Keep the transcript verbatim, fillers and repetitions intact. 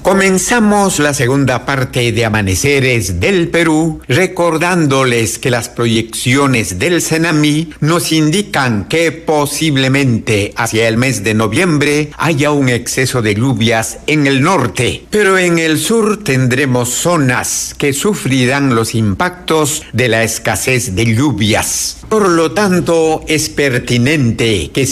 Comenzamos la segunda parte de Amaneceres del Perú, recordándoles que las proyecciones del CENAMI nos indican que posiblemente hacia el mes de noviembre haya un exceso de lluvias en el norte, pero en el sur tendremos zonas que sufrirán los impactos de la escasez de lluvias. Por lo tanto, es pertinente que